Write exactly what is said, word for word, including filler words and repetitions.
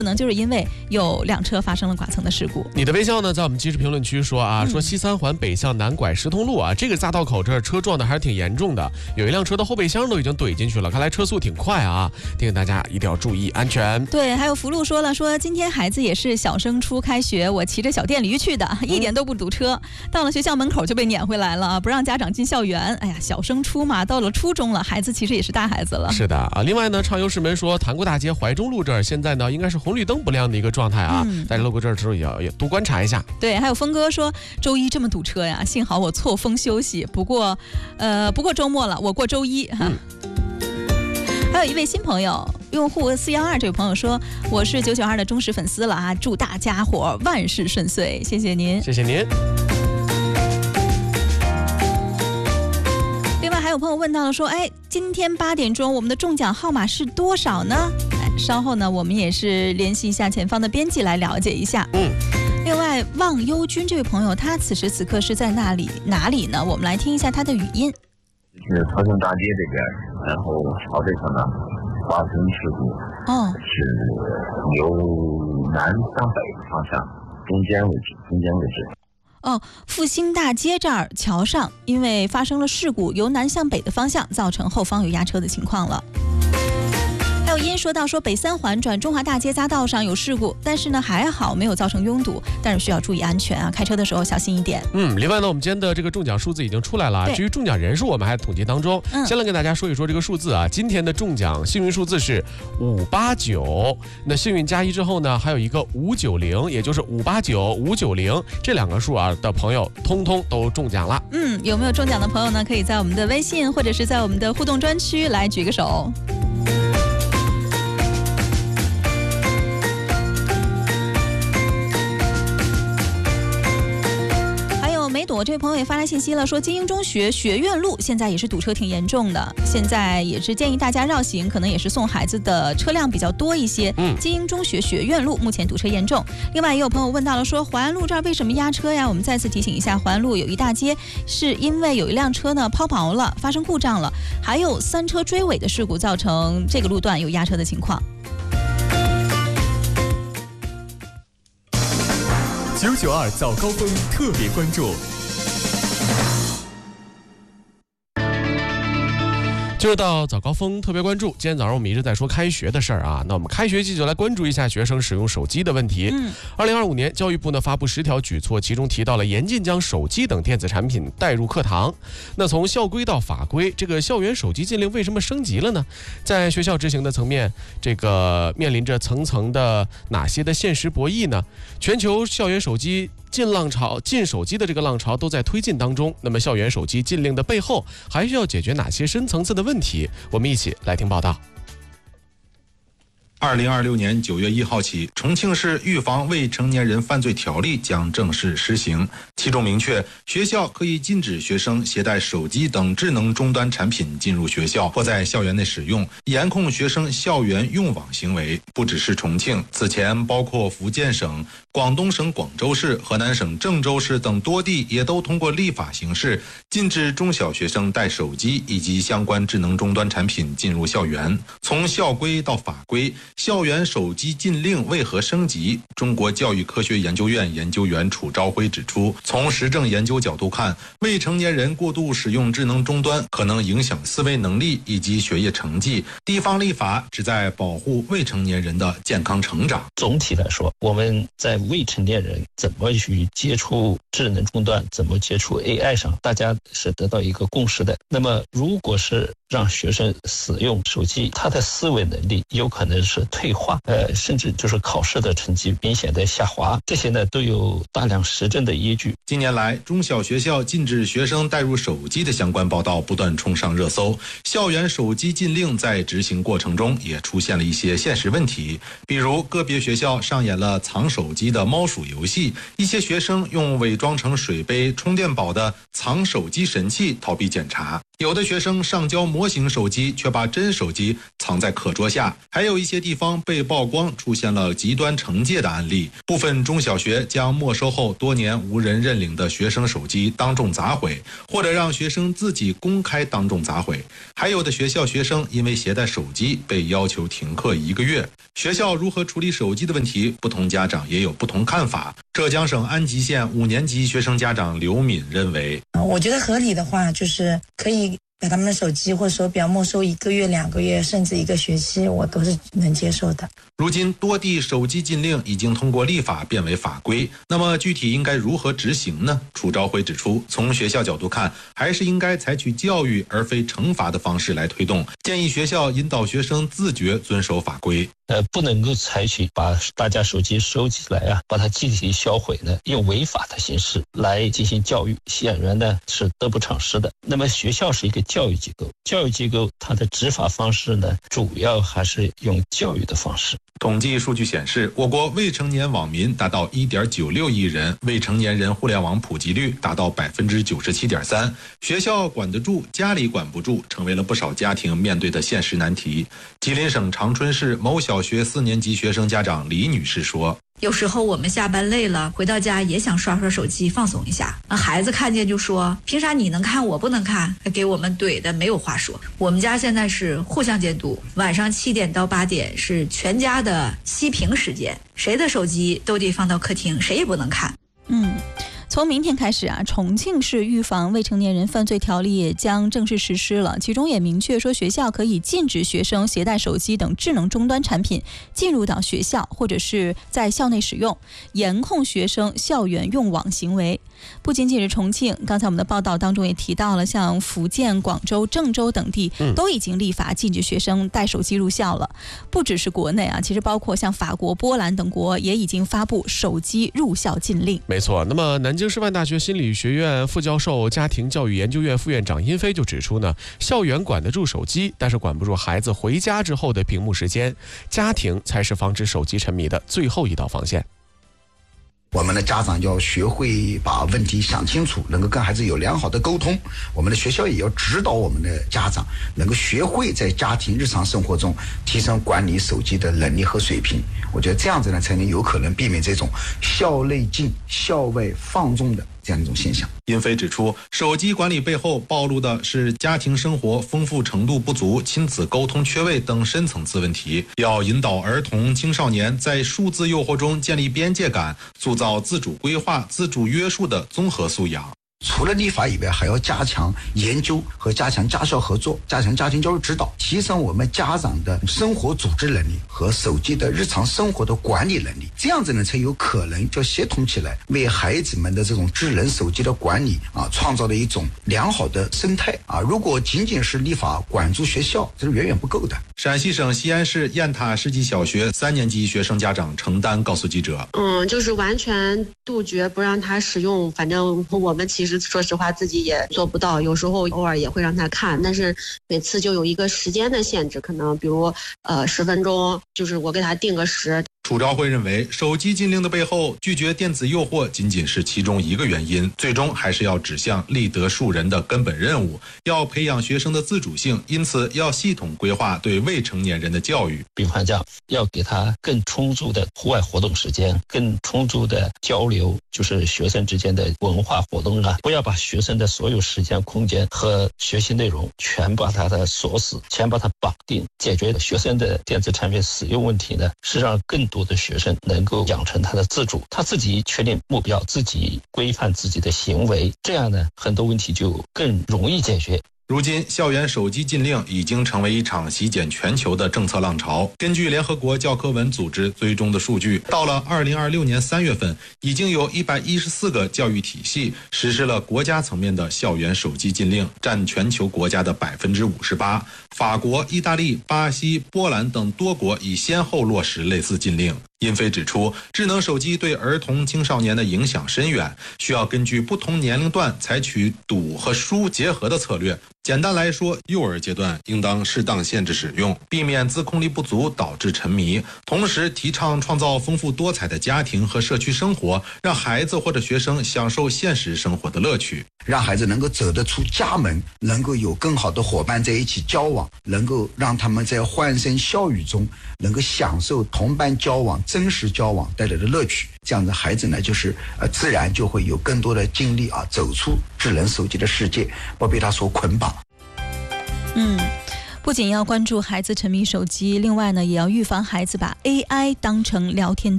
可能就是因为有辆车发生了剐蹭的事故。 你的微笑呢，在我们即时评论区说啊，说西三环北向南拐石通路啊，这个大道口这儿车撞的还是挺严重的，有一辆车的后备箱都已经怼进去了，看来车速挺快啊，提醒大家一定要注意安全。 对，还有福禄说了，说今天孩子也是小升初开学，我骑着小电驴去的，一点都不堵车，到了学校门口就被撵回来了，不让家长进校园。哎呀，小升初嘛，到了初中了，孩子其实也是大孩子了。 是的啊，另外呢，畅游市民说，塘沽大街怀中路这儿现在呢应该是红绿灯不亮的一个状态啊，嗯、大家路过这儿的时候也要也多观察一下。 对，还有峰哥说，周一这么堵车呀，幸好我错峰休息，不过，呃，不过周末了，我过周一哈。嗯、还有一位新朋友，用户四幺二这位朋友说，我是九九二的忠实粉丝了啊，祝大家伙万事顺遂，谢谢您， 谢谢您。 还有朋友问到了说，哎，今天八点钟我们的中奖号码是多少呢？哎，稍后呢，我们也是联系一下前方的编辑来了解一下。嗯。另外，忘忧君这位朋友，他此时此刻是在那里哪里呢？我们来听一下他的语音。 是朝庆大街这边，然后朝这上呢发生事故。哦。是由南向北方向，中间位置，中间位置。 哦，复兴大街这儿桥上因为发生了事故，由南向北的方向造成后方有压车的情况了。还有音说到说北三环转中华大街匝道上有事故，但是呢还好没有造成拥堵，但是需要注意安全啊，开车的时候小心一点。 嗯，另外呢，我们今天的这个中奖数字已经出来了，至于中奖人数我们还统计当中。嗯，先来跟大家说一说这个数字啊，今天的中奖幸运数字是五八九，那幸运加一之后呢，还有一个五九零，也就是五八九、五九零这两个数啊的朋友，通通都中奖了。 嗯，有没有中奖的朋友呢？可以在我们的微信或者是在我们的互动专区来举个手。我这位朋友也发来信息了，说精英中学学院路现在也是堵车挺严重的，现在也是建议大家绕行，可能也是送孩子的车辆比较多一些。嗯，精英中学学院路目前堵车严重。另外也有朋友问到了，说淮安路这儿为什么压车呀？我们再次提醒一下，淮安路有一大街是因为有一辆车呢抛锚了，发生故障了，还有三车追尾的事故，造成这个路段有压车的情况。 九九二早高峰特别关注。 进入到早高峰特别关注，今天早上我们一直在说开学的事儿啊，那我们开学季就来关注一下学生使用手机的问题。嗯，二零二五年教育部呢发布十条举措，其中提到了严禁将手机等电子产品带入课堂。那从校规到法规，这个校园手机禁令为什么升级了呢？在学校执行的层面，这个面临着层层的哪些的现实博弈呢？全球校园手机禁浪潮、禁手机的这个浪潮都在推进当中。那么，校园手机禁令的背后，还需要解决哪些深层次的问题？我们一起来听报道。 二零二六年九月一号起，重庆市预防未成年人犯罪条例将正式施行，其中明确，学校可以禁止学生携带手机等智能终端产品进入学校或在校园内使用，严控学生校园用网行为。不只是重庆，此前包括福建省、广东省广州市、河南省郑州市等多地也都通过立法形式禁止中小学生带手机以及相关智能终端产品进入校园。从校规到法规，校园手机禁令为何升级？中国教育科学研究院研究员楚朝晖指出，从实证研究角度看，未成年人过度使用智能终端可能影响思维能力以及学业成绩。地方立法旨在保护未成年人的健康成长。 总体来说，我们在未成年人怎么去接触智能终端，怎么接触 A I 上，大家是得到一个共识的。那么，如果是让学生使用手机，他的思维能力有可能是退化，呃，甚至就是考试的成绩明显的下滑，这些呢都有大量实证的依据。 近年来，中小学校禁止学生带入手机的相关报道不断冲上热搜，校园手机禁令在执行过程中也出现了一些现实问题，比如个别学校上演了藏手机的猫鼠游戏，一些学生用伪装成水杯、充电宝的藏手机神器逃避检查，有的学生上交模型手机，却把真手机藏在课桌下，还有一些地地方被曝光出现了极端惩戒的案例，部分中小学将没收后多年无人认领的学生手机当众砸毁，或者让学生自己公开当众砸毁。还有的学校学生因为携带手机被要求停课一个月。学校如何处理手机的问题，不同家长也有不同看法。浙江省安吉县五年级学生家长刘敏认为， 我觉得合理的话就是可以把他们的手机或手表没收一个月、两个月，甚至一个学期，我都是能接受的。 如今多地手机禁令已经通过立法变为法规，那么具体应该如何执行呢？楚昭辉指出，从学校角度看，还是应该采取教育而非惩罚的方式来推动，建议学校引导学生自觉遵守法规。 呃，不能够采取把大家手机收起来啊，把它集体销毁呢，用违法的形式来进行教育，显然呢是得不偿失的。那么学校是一个教育机构，教育机构它的执法方式呢，主要还是用教育的方式。 统计数据显示，我国未成年网民达到 一点九六亿人，未成年人互联网普及率达到 百分之九十七点三。 学校管得住，家里管不住，成为了不少家庭面对的现实难题。吉林省长春市某小学四年级学生家长李女士说， 有时候我们下班累了，回到家也想刷刷手机放松一下。孩子看见就说，凭啥你能看我不能看？给我们怼的没有话说。我们家现在是互相监督，晚上七点到八点是全家的熄屏时间，谁的手机都得放到客厅，谁也不能看。 嗯。从明天开始啊，重庆市预防未成年人犯罪条例也将正式实施了。其中也明确说，学校可以禁止学生携带手机等智能终端产品进入到学校或者是在校内使用，严控学生校园用网行为。不仅仅是重庆，刚才我们的报道当中也提到了，像福建、广州、郑州等地都已经立法禁止学生带手机入校了。不只是国内啊，其实包括像法国、波兰等国也已经发布手机入校禁令。 没错，那么南京师范大学心理学院副教授、家庭教育研究院副院长殷飞就指出呢，校园管得住手机，但是管不住孩子回家之后的屏幕时间，家庭才是防止手机沉迷的最后一道防线。 我们的家长要学会把问题想清楚，能够跟孩子有良好的沟通。我们的学校也要指导我们的家长，能够学会在家庭日常生活中提升管理手机的能力和水平。我觉得这样子呢，才能有可能避免这种校内禁、校外放纵的这样一种现象。 殷飞指出，手机管理背后暴露的是家庭生活丰富程度不足、亲子沟通缺位等深层次问题，要引导儿童青少年在数字诱惑中建立边界感，塑造自主规划、自主约束的综合素养。 除了立法以外，还要加强研究和加强家校合作，加强家庭教育指导，提升我们家长的生活组织能力和手机的日常生活的管理能力。这样子呢，才有可能就协同起来，为孩子们的这种智能手机的管理啊，创造了一种良好的生态啊。如果仅仅是立法管住学校，这是远远不够的。 陕西省西安市雁塔世纪小学三年级学生家长程丹告诉记者， 嗯，就是完全杜绝不让他使用，反正我们其实说实话自己也做不到，有时候偶尔也会让他看，但是每次就有一个时间的限制，可能比如呃十分钟，就是我给他定个时。 楚昭辉认为，手机禁令的背后，拒绝电子诱惑仅仅是其中一个原因，最终还是要指向立德树人的根本任务，要培养学生的自主性，因此要系统规划对未成年人的教育。 比方讲，要给他更充足的户外活动时间，更充足的交流，就是学生之间的文化活动啊，不要把学生的所有时间、空间和学习内容全把他的锁死，全把他绑定。解决学生的电子产品使用问题呢，是让更多的学生能够养成他的自主，他自己确定目标，自己规范自己的行为，这样呢，很多问题就更容易解决。 如今，校园手机禁令已经成为一场席卷全球的政策浪潮。根据联合国教科文组织追踪的数据，到了二零二六年三月份，已经有一百一十四个教育体系实施了国家层面的校园手机禁令，占全球国家的百分之五十八。法国、意大利、巴西、波兰等多国已先后落实类似禁令。 尹飞指出，智能手机对儿童青少年的影响深远，需要根据不同年龄段采取赌和输结合的策略。简单来说，幼儿阶段应当适当限制使用，避免自控力不足导致沉迷，同时提倡创造丰富多彩的家庭和社区生活，让孩子或者学生享受现实生活的乐趣， 让孩子能够走得出家门，能够有更好的伙伴在一起交往，能够让他们在欢声笑语中能够享受同伴交往、真实交往带来的乐趣。这样的孩子呢，就是呃自然就会有更多的精力啊，走出智能手机的世界，不被它所捆绑。 嗯，不仅要关注孩子沉迷手机，另外呢，也要预防孩子把 A I 当成聊天